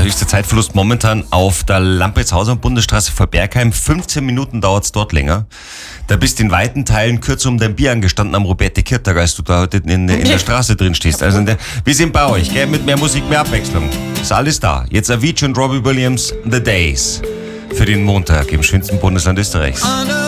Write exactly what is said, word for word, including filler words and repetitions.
höchste Zeitverlust momentan auf der Lamprechtshauser und Bundesstraße vor Bergheim. fünfzehn Minuten dauert es dort länger. Da bist du in weiten Teilen kürzer um dein Bier angestanden am Roberti-Kirtag, als du da heute in, in der Straße drin stehst. Also in der, wir sind bei euch, gell? Mit mehr Musik, mehr Abwechslung. Ist alles da. Jetzt Avicii und Robbie Williams, The Days. Für den Montag im schönsten Bundesland Österreichs.